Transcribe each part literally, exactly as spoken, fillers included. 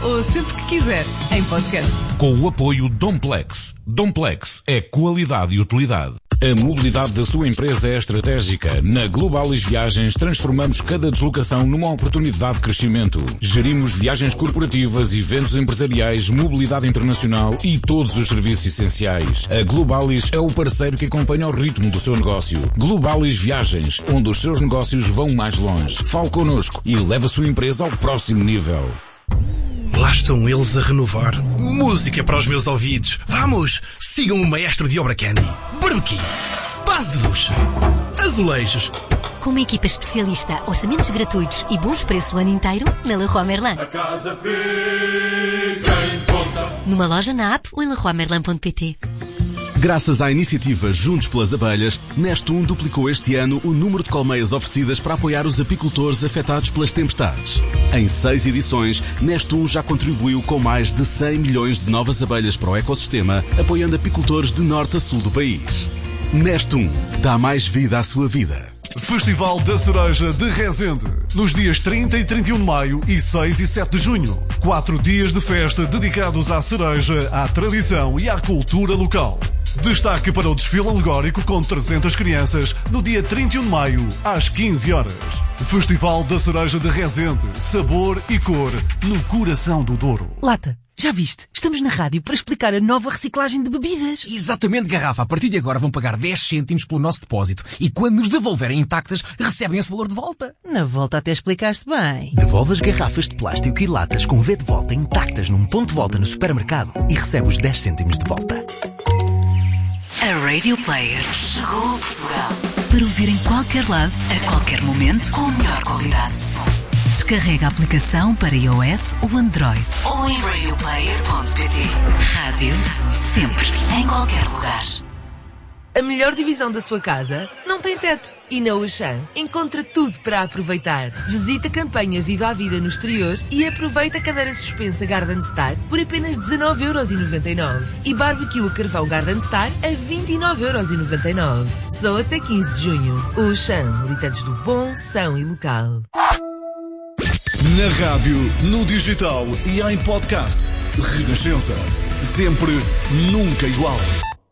ou sempre que quiser, em podcast. Com o apoio Domplex. Domplex é qualidade e utilidade. A mobilidade da sua empresa é estratégica. Na Globalis Viagens transformamos cada deslocação numa oportunidade de crescimento. Gerimos viagens corporativas, eventos empresariais, mobilidade internacional e todos os serviços essenciais. A Globalis é o parceiro que acompanha o ritmo do seu negócio. Globalis Viagens, onde os seus negócios vão mais longe. Fale connosco e leve a sua empresa ao próximo nível. Lá estão eles a renovar. Música para os meus ouvidos. Vamos! Sigam o maestro de obra Candy. Barbequim. Base de ducha. Azulejos. Com uma equipa especialista, orçamentos gratuitos e bons preços o ano inteiro, na Leroy Merlin. A casa fica em conta. Numa loja na app ou em leroy merlin ponto pt. Graças à iniciativa Juntos pelas Abelhas, Nestum duplicou este ano o número de colmeias oferecidas para apoiar os apicultores afetados pelas tempestades. Em seis edições, Nestum já contribuiu com mais de cem milhões de novas abelhas para o ecossistema, apoiando apicultores de norte a sul do país. Nestum dá mais vida à sua vida. Festival da Cereja de Resende, nos dias trinta e trinta e um de maio e seis e sete de junho. Quatro dias de festa dedicados à cereja, à tradição e à cultura local. Destaque para o desfile alegórico com trezentas crianças no dia trinta e um de maio, às quinze horas. Festival da Cereja de Resende, sabor e cor no coração do Douro. Lata, já viste? Estamos na rádio para explicar a nova reciclagem de bebidas. Exatamente, Garrafa. A partir de agora vão pagar dez cêntimos pelo nosso depósito e quando nos devolverem intactas, recebem esse valor de volta. Na volta até explicaste bem. Devolve as garrafas de plástico e latas com V de volta intactas num ponto de volta no supermercado e recebe os dez cêntimos de volta. A Radio Player chegou a Portugal para ouvir em qualquer lado, a qualquer momento, com a melhor qualidade. Descarrega a aplicação para iOS ou Android ou em radio player ponto pt. Rádio, sempre, em qualquer lugar. A melhor divisão da sua casa não tem teto. E na Auchan encontra tudo para aproveitar. Visita a campanha Viva a Vida no exterior e aproveita a cadeira suspensa Garden Star por apenas dezanove euros e noventa e nove. E barbecue a carvão Garden Star a vinte e nove euros e noventa e nove. Só até quinze de junho. Auchan, militantes do bom, são e local. Na rádio, no digital e em podcast. Renascença. Sempre, nunca igual.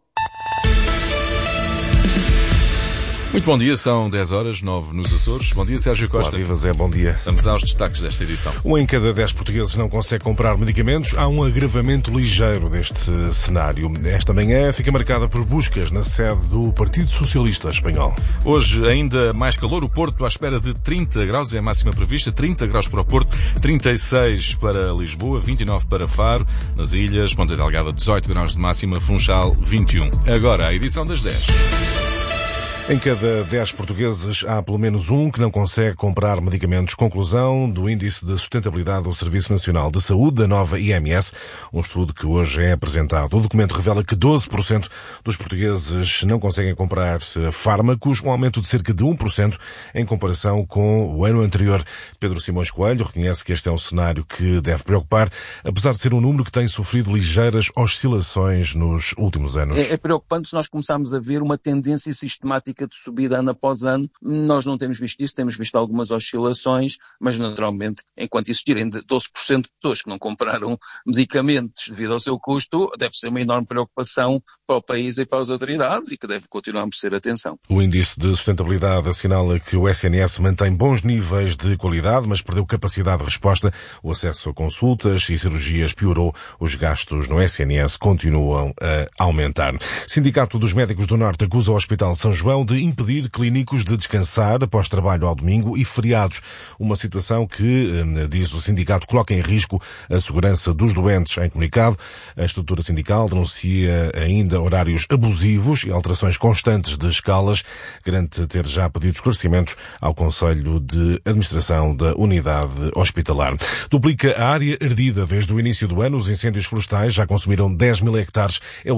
Muito bom dia, são dez horas, nove nos Açores. Bom dia, Sérgio Costa. Olá, viva Zé, bom dia. Vamos aos destaques desta edição. Um em cada dez portugueses não consegue comprar medicamentos. Há um agravamento ligeiro deste cenário. Esta manhã fica marcada por buscas na sede do Partido Socialista Espanhol. Hoje, ainda mais calor. O Porto à espera de trinta graus, é a máxima prevista. trinta graus para o Porto, trinta e seis para Lisboa, vinte e nove para Faro. Nas ilhas, Ponta Delgada, dezoito graus de máxima. Funchal, vinte e um. Agora, a edição das dez. Em cada dez portugueses há pelo menos um que não consegue comprar medicamentos. Conclusão do Índice de Sustentabilidade do Serviço Nacional de Saúde, da nova I M S, um estudo que hoje é apresentado. O documento revela que doze por cento dos portugueses não conseguem comprar fármacos, um aumento de cerca de um por cento em comparação com o ano anterior. Pedro Simões Coelho reconhece que este é um cenário que deve preocupar, apesar de ser um número que tem sofrido ligeiras oscilações nos últimos anos. É, é preocupante se nós começarmos a ver uma tendência sistemática de subida ano após ano. Nós não temos visto isso, temos visto algumas oscilações, mas naturalmente, enquanto existirem doze por cento de pessoas que não compraram medicamentos devido ao seu custo, deve ser uma enorme preocupação para o país e para as autoridades e que deve continuar a merecer atenção. O Índice de Sustentabilidade assinala que o S N S mantém bons níveis de qualidade, mas perdeu capacidade de resposta. O acesso a consultas e cirurgias piorou. Os gastos no S N S continuam a aumentar. Sindicato dos Médicos do Norte acusa o Hospital São João de impedir clínicos de descansar após trabalho ao domingo e feriados. Uma situação que, diz o sindicato, coloca em risco a segurança dos doentes. Em comunicado, a estrutura sindical denuncia ainda horários abusivos e alterações constantes de escalas. Garante ter já pedido esclarecimentos ao Conselho de Administração da Unidade Hospitalar. Duplica a área ardida desde o início do ano. Os incêndios florestais já consumiram dez mil hectares. É o